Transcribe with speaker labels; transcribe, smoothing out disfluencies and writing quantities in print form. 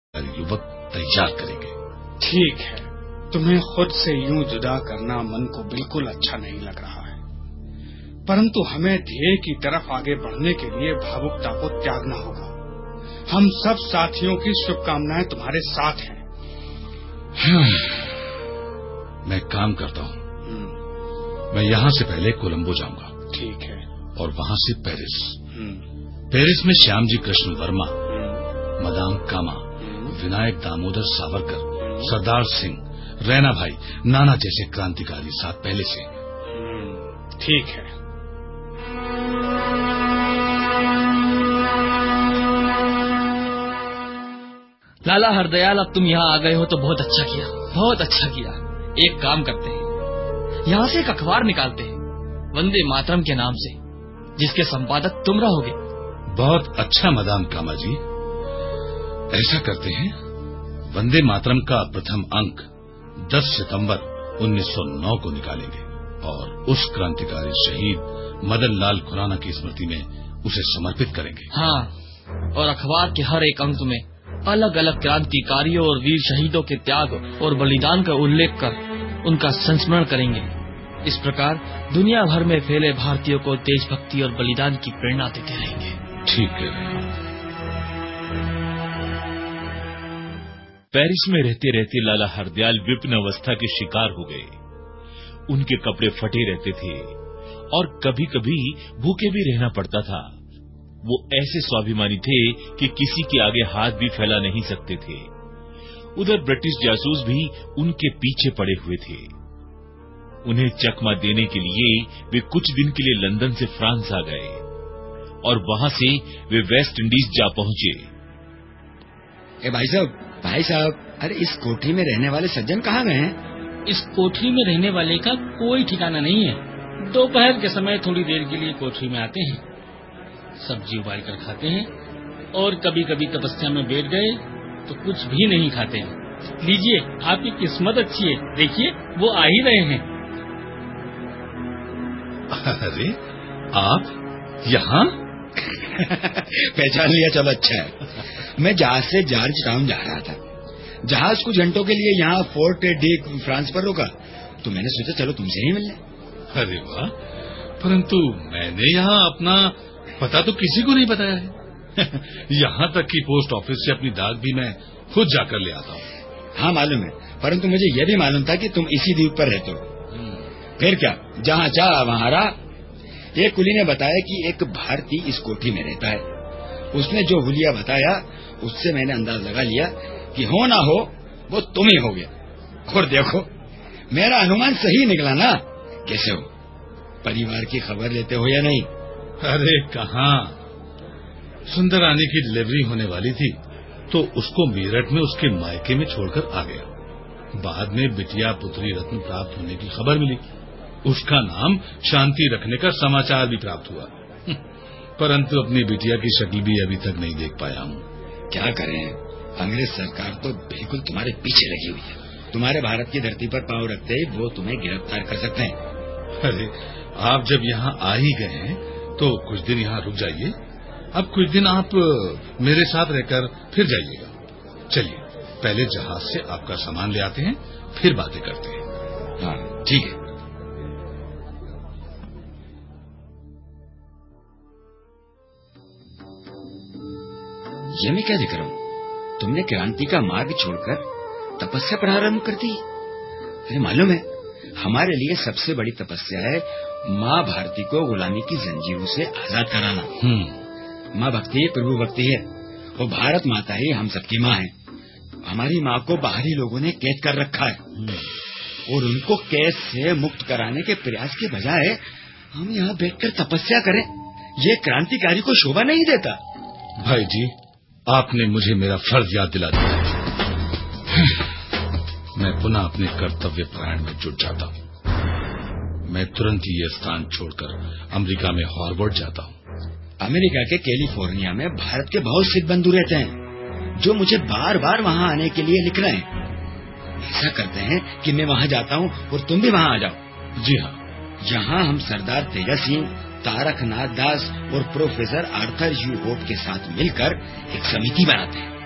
Speaker 1: युवक तैयार करेंगे।
Speaker 2: ठीक है, तुम्हें खुद से यूं जुदा करना मन को बिल्कुल अच्छा नहीं लग रहा है, परंतु हमें ध्येय की तरफ आगे बढ़ने के लिए भावुकता को त्यागना होगा। हम सब साथियों की शुभकामनाएं तुम्हारे साथ हैं।
Speaker 1: मैं काम करता हूँ। मैं यहाँ से पहले कोलंबो जाऊंगा।
Speaker 2: ठीक है।
Speaker 1: और वहाँ से पेरिस। पेरिस में श्यामजी कृष्ण वर्मा, मदाम कामा, विनायक दामोदर सावरकर, सरदार सिंह, रैना भाई, नाना जैसे क्रांतिकारी साथ पहले से।
Speaker 2: ठीक है।
Speaker 3: लाला हरदयाल, अब तुम यहाँ आ गए हो तो बहुत अच्छा किया, बहुत अच्छा किया। एक काम करते हैं, यहाँ से एक अखबार निकालते हैं वंदे मातरम के नाम से, जिसके संपादक तुम रहोगे।
Speaker 1: बहुत अच्छा मदाम कामा जी, ऐसा करते हैं। वंदे मातरम का प्रथम अंक 10 सितंबर 1909 को निकालेंगे और उस क्रांतिकारी शहीद मदन लाल खुराना की स्मृति में उसे समर्पित करेंगे।
Speaker 3: हाँ, और अखबार के हर एक अंक में अलग अलग क्रांतिकारियों और वीर शहीदों के त्याग और बलिदान का उल्लेख कर उनका संस्मरण करेंगे। इस प्रकार दुनिया भर में फैले भारतीयों को देशभक्ति और बलिदान की प्रेरणा देते रहेंगे।
Speaker 1: ठीक है।
Speaker 4: पेरिस में रहते रहते लाला हरदयाल विपिन अवस्था के शिकार हो गए। उनके कपड़े फटे रहते थे और कभी कभी भूखे भी रहना पड़ता था। वो ऐसे स्वाभिमानी थे कि किसी के आगे हाथ भी फैला नहीं सकते थे। उधर ब्रिटिश जासूस भी उनके पीछे पड़े हुए थे। उन्हें चकमा देने के लिए वे कुछ दिन के लिए लंदन से फ्रांस आ गए और वहां से वे वेस्ट इंडीज जा पहुंचे।
Speaker 5: भाई साहब, अरे इस कोठी में रहने वाले सज्जन कहाँ गए हैं?
Speaker 6: इस कोठरी में रहने वाले का कोई ठिकाना नहीं है। दोपहर के समय थोड़ी देर के लिए कोठरी में आते हैं, सब्जी उबाल कर खाते हैं और कभी कभी तपस्या में बैठ गए तो कुछ भी नहीं खाते हैं। लीजिए, आपकी किस्मत अच्छी है, देखिए वो आ ही रहे हैं।
Speaker 1: अरे आप यहाँ?
Speaker 5: पहचान लिया, चलो अच्छा है। मैं जहाज से जॉर्ज टाउन जा रहा था। जहाज कुछ घंटों के लिए यहाँ फोर्ट डी फ्रांस पर रुका, तो मैंने सोचा चलो तुमसे ही मिलने।
Speaker 1: अरे वाह, परंतु मैंने यहाँ अपना पता तो किसी को नहीं बताया है। यहाँ तक कि पोस्ट ऑफिस से अपनी डाक भी मैं खुद जाकर ले आता हूँ।
Speaker 5: हाँ मालूम है, परंतु मुझे यह भी मालूम था कि तुम इसी द्वीप पर रहते हो। फिर क्या, जहाँ चाह वहाँ रहा। एक कुली ने बताया कि एक भारतीय इस कोठी में रहता है। उसने जो हुलिया बताया उससे मैंने अंदाज लगा लिया कि हो ना हो वो तुम ही हो गया। और देखो, मेरा अनुमान सही निकला ना। कैसे हो, परिवार की खबर लेते हो या नहीं?
Speaker 1: अरे कहाँ, सुंदर रानी की डिलीवरी होने वाली थी तो उसको मेरठ में उसके मायके में छोड़कर आ गया। बाद में बिटिया पुत्री रत्न प्राप्त होने की खबर मिली। उसका नाम शांति रखने का समाचार भी प्राप्त हुआ, परंतु अपनी बिटिया की शक्ल भी अभी तक नहीं देख पाया हूँ।
Speaker 5: क्या करें, अंग्रेज सरकार तो बिल्कुल तुम्हारे पीछे लगी हुई है। तुम्हारे भारत की धरती पर पांव रखते ही वो तुम्हें गिरफ्तार कर सकते हैं।
Speaker 1: अरे आप जब यहाँ आ ही गए हैं तो कुछ दिन यहाँ रुक जाइए। अब कुछ दिन आप मेरे साथ रहकर फिर जाइएगा। चलिए, पहले जहाज से आपका सामान ले आते हैं, फिर बातें करते हैं।
Speaker 5: हाँ ठीक है। ये मैं क्या देख रहा हूँ? तुमने क्रांति का मार्ग छोड़कर तपस्या प्रारंभ कर दी। अरे मालूम है, हमारे लिए सबसे बड़ी तपस्या है माँ भारती को गुलामी की जंजीरों से आजाद कराना। माँ भक्ति प्रभु भक्ति है, वो भारत माता ही हम सबकी माँ है। हमारी माँ को बाहरी लोगों ने कैद कर रखा है और उनको कैद से मुक्त कराने के प्रयास के बजाय हम यहाँ बैठकर तपस्या करें, ये क्रांतिकारी को शोभा नहीं देता।
Speaker 1: भाई जी, आपने मुझे मेरा फर्ज याद दिला दिया। मैं पुनः अपने कर्तव्य परायण में जुट जाता हूँ। मैं तुरंत ही ये स्थान छोड़कर अमेरिका में हॉर्वर्ड जाता हूँ।
Speaker 5: अमेरिका के कैलिफोर्निया में भारत के बहुत सिख बंधु रहते हैं जो मुझे बार बार वहाँ आने के लिए लिख रहे हैं। ऐसा करते हैं कि मैं वहाँ जाता हूँ और तुम भी वहाँ आ जाओ।
Speaker 1: जी हाँ।
Speaker 5: यहाँ हम सरदार तेजा सिंह, तारकनाथ दास और प्रोफेसर आर्थर यू होप के साथ मिलकर एक समिति बनाते हैं।